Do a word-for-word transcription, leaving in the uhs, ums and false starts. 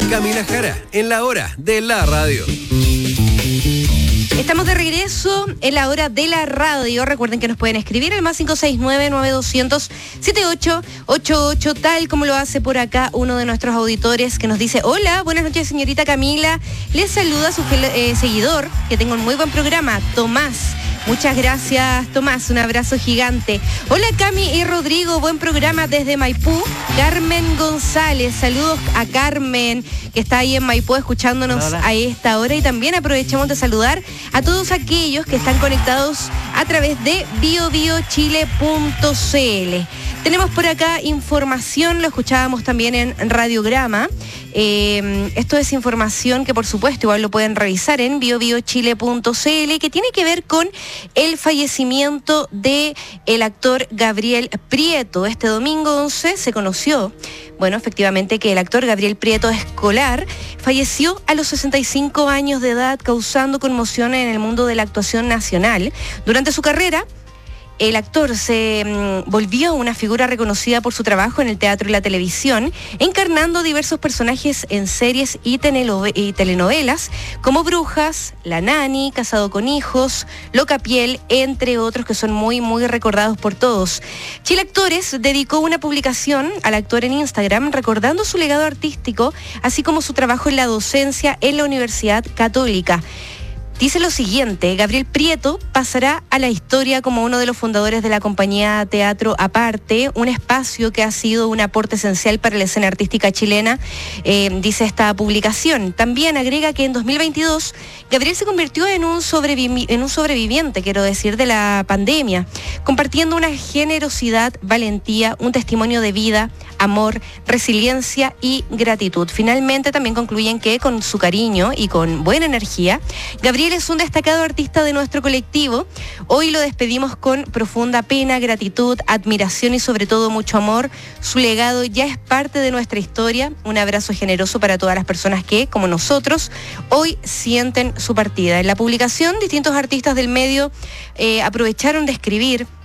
Camila Jara, en la hora de la radio. Estamos de regreso en la hora de la radio. Recuerden que nos pueden escribir al más cinco seis nueve, nueve dos cero cero, siete ocho ocho ocho, tal como lo hace por acá uno de nuestros auditores que nos dice: hola, buenas noches señorita Camila. Les saluda su eh, seguidor, que tengo un muy buen programa, Tomás. Muchas gracias, Tomás. Un abrazo gigante. Hola, Cami y Rodrigo. Buen programa desde Maipú. Carmen González. Saludos a Carmen, que está ahí en Maipú escuchándonos hola, hola. a esta hora. Y también aprovechamos de saludar a todos aquellos que están conectados a través de bio bio chile punto c l. Tenemos por acá información, lo escuchábamos también en Radiograma. Eh, esto es información que por supuesto igual lo pueden revisar en bio bio chile punto c l, que tiene que ver con el fallecimiento de el actor Gabriel Prieto. Este domingo once se conoció, bueno, efectivamente, que el actor Gabriel Prieto Escolar falleció a los sesenta y cinco años de edad, causando conmoción en el mundo de la actuación nacional. Durante su carrera, el actor se mm, volvió una figura reconocida por su trabajo en el teatro y la televisión, encarnando diversos personajes en series y, tenelo- y telenovelas como Brujas, La Nani, Casado con Hijos, Locapiel, entre otros que son muy, muy recordados por todos. Chile Actores dedicó una publicación al actor en Instagram recordando su legado artístico, así como su trabajo en la docencia en la Universidad Católica. Dice lo siguiente: Gabriel Prieto pasará a la historia como uno de los fundadores de la compañía Teatro Aparte, un espacio que ha sido un aporte esencial para la escena artística chilena, eh, dice esta publicación. También agrega que en dos mil veintidós Gabriel se convirtió en un, sobrevi- en un sobreviviente, quiero decir, de la pandemia, compartiendo una generosidad, valentía, un testimonio de vida, amor, resiliencia y gratitud. Finalmente también concluyen que con su cariño y con buena energía, Gabriel es un destacado artista de nuestro colectivo. Hoy lo despedimos con profunda pena, gratitud, admiración y sobre todo mucho amor. Su legado ya es parte de nuestra historia. Un abrazo generoso para todas las personas que, como nosotros, hoy sienten su partida. En la publicación, distintos artistas del medio eh, aprovecharon de escribir